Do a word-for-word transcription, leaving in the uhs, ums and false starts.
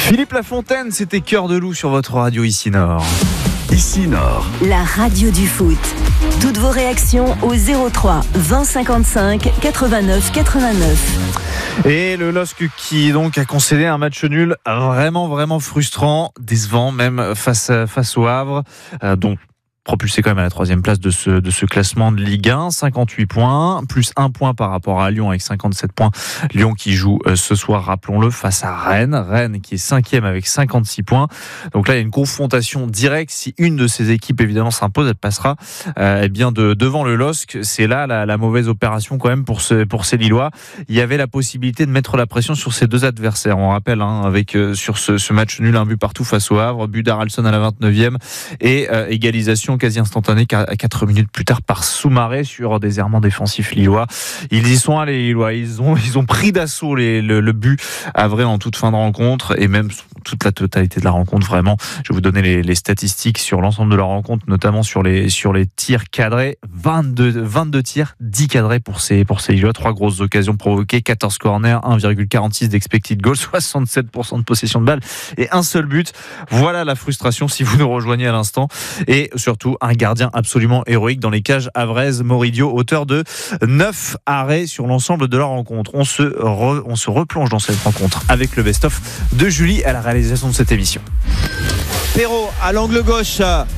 Philippe Lafontaine, c'était Cœur de Loup sur votre radio ici Nord. Ici Nord, la radio du foot. Toutes vos réactions au zéro trois vingt cinquante-cinq quatre-vingt-neuf quatre-vingt-neuf. Et le L O S C qui donc a concédé un match nul vraiment vraiment frustrant, décevant même face, face au Havre, euh, donc propulsé quand même à la troisième place de ce, de ce classement de Ligue un, cinquante-huit points, plus un point par rapport à Lyon avec cinquante-sept points. Lyon qui joue euh, ce soir, rappelons-le, face à Rennes. Rennes qui est cinquième avec cinquante-six points. Donc là, il y a une confrontation directe. Si une de ces équipes, évidemment, s'impose, elle passera euh, eh bien de, devant le L O S C. C'est là la, la mauvaise opération quand même pour, ce, pour ces Lillois. Il y avait la possibilité de mettre la pression sur ces deux adversaires. On rappelle, hein, avec euh, sur ce, ce match nul, un but partout face au Havre, but d'Haralson à la vingt-neuvième et euh, égalisation quasi instantanée quatre minutes plus tard par Soumaré sur des errements défensifs lillois. Ils y sont allés, les Lillois. Ils ont, ils ont pris d'assaut les, le, le but Havrais en toute fin de rencontre et même toute la totalité de la rencontre. Vraiment, je vais vous donner les, les statistiques sur l'ensemble de la rencontre, notamment sur les, sur les tirs cadrés. vingt-deux, vingt-deux tirs, dix cadrés pour ces, pour ces Lillois. Trois grosses occasions provoquées, quatorze corners, un virgule quarante-six d'expected goal, soixante-sept pour cent de possession de balle et un seul but. Voilà la frustration si vous nous rejoignez à l'instant. Et surtout, un gardien absolument héroïque dans les cages havraises, Moridio, auteur de neuf arrêts sur l'ensemble de la rencontre. On se, re, on se replonge dans cette rencontre avec le best-of de Julie à la réalisation de cette émission. Perrault à l'angle gauche.